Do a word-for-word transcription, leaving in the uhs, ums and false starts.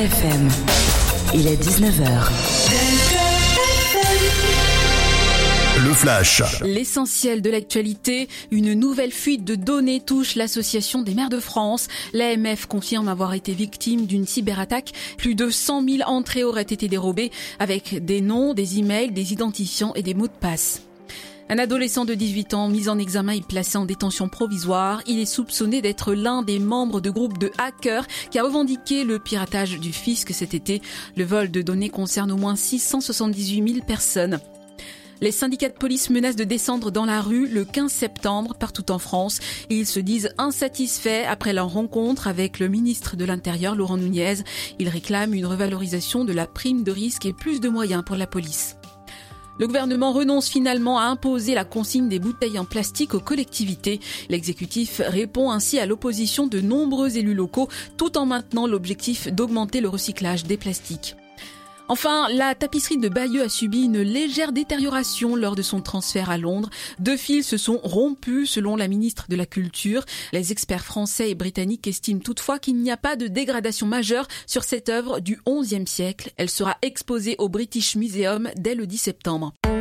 F M. Il est dix-neuf heures. Le Flash. L'essentiel de l'actualité, une nouvelle fuite de données touche l'Association des maires de France. L'A M F confirme avoir été victime d'une cyberattaque. Plus de cent mille entrées auraient été dérobées avec des noms, des emails, des identifiants et des mots de passe. Un adolescent de dix-huit ans mis en examen et placé en détention provisoire. Il est soupçonné d'être l'un des membres de groupes de hackers qui a revendiqué le piratage du fisc cet été. Le vol de données concerne au moins six cent soixante-dix-huit mille personnes. Les syndicats de police menacent de descendre dans la rue le quinze septembre partout en France. Ils se disent insatisfaits après leur rencontre avec le ministre de l'Intérieur, Laurent Nunez. Ils réclament une revalorisation de la prime de risque et plus de moyens pour la police. Le gouvernement renonce finalement à imposer la consigne des bouteilles en plastique aux collectivités. L'exécutif répond ainsi à l'opposition de nombreux élus locaux tout en maintenant l'objectif d'augmenter le recyclage des plastiques. Enfin, la tapisserie de Bayeux a subi une légère détérioration lors de son transfert à Londres. Deux fils se sont rompus selon la ministre de la Culture. Les experts français et britanniques estiment toutefois qu'il n'y a pas de dégradation majeure sur cette œuvre du onzième siècle. Elle sera exposée au British Museum dès le dix septembre.